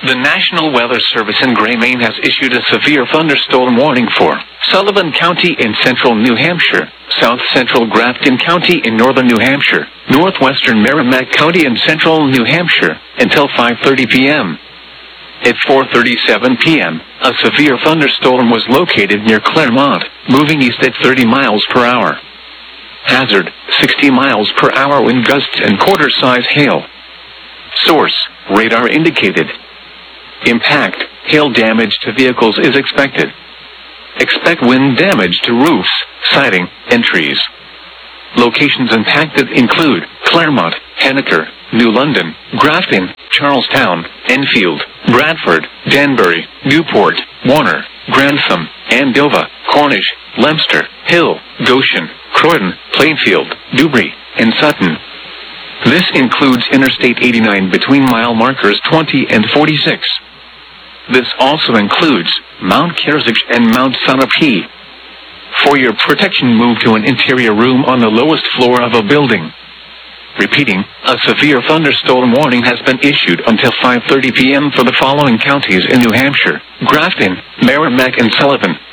The National Weather Service in Gray, Maine has issued a severe thunderstorm warning for Sullivan County in central New Hampshire, south central Grafton County in northern New Hampshire, northwestern Merrimack County in central New Hampshire, until 5:30 p.m. At 4:37 p.m., a severe thunderstorm was located near Claremont, moving east at 30 miles per hour. Hazard, 60 miles per hour wind gusts and quarter-size hail. Source, radar indicated. Impact, hail damage to vehicles is expected. Expect wind damage to roofs, siding, and trees. Locations impacted include Claremont, Henniker, New London, Grafton, Charlestown, Enfield, Bradford, Danbury, Newport, Warner, Grantham, Andover, Cornish, Leominster, Hill, Goshen, Croydon, Plainfield, Dewberry, and Sutton. This includes Interstate 89 between mile markers 20 and 46. This also includes Mount Kearsarge and Mount Sunapee. For your protection, move to an interior room on the lowest floor of a building. Repeating, a severe thunderstorm warning has been issued until 5:30 p.m. for the following counties in New Hampshire: Grafton, Merrimack, and Sullivan.